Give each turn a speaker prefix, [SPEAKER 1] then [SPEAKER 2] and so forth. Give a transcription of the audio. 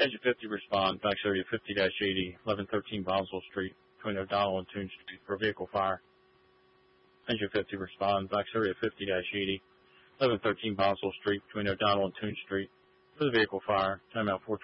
[SPEAKER 1] Engine 50 respond, Vax area 50-80, 1113 Boswell Street, between O'Donnell and Toon Street, for vehicle fire. Engine 50 respond, Vax area 50-80, 1113 Boswell Street, between O'Donnell and Toon Street, for the vehicle fire. Timeout 420.